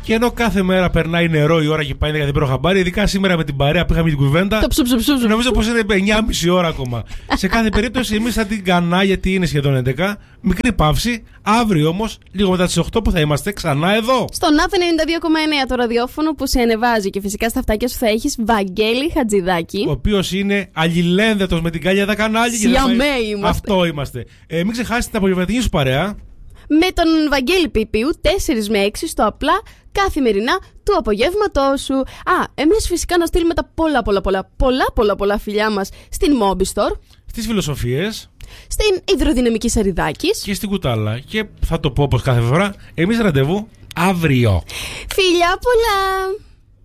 Και ενώ κάθε μέρα περνάει νερό η ώρα και πάει δεν παίρνω χαμπάρι, ειδικά σήμερα με την παρέα που είχαμε την κουβέντα. Το ψουψουψουψου. Νομίζω πως είναι 9,5 ώρα ακόμα. Σε κάθε περίπτωση, εμείς θα την κανά, γιατί είναι σχεδόν 11. Μικρή παύση. Αύριο όμως, λίγο μετά τις 8 που θα είμαστε ξανά εδώ. Στο ΝΑΦ 92,9 το ραδιόφωνο που σε ανεβάζει και φυσικά στα αυτάκια σου θα έχεις Βαγγέλη Χατζηδάκη. Ο οποίος είναι αλληλένδετος με την Καλιάδα Κανάλη. Σιαμέ είμαστε. Αυτό είμαστε. Μην ξεχάσετε την απογευματινή σου παρέα. Με τον Βαγγέλη Πίπιου 4 με 6 στο απλά καθημερινά του απογεύματός σου. Εμείς φυσικά να στείλουμε τα πολλά φιλιά μας στην Mobistore, στις Φιλοσοφίες, στην Υδροδυναμική Σαριδάκης και στην Κουτάλα. Και θα το πω όπως κάθε φορά, εμείς ραντεβού αύριο. Φιλιά πολλά!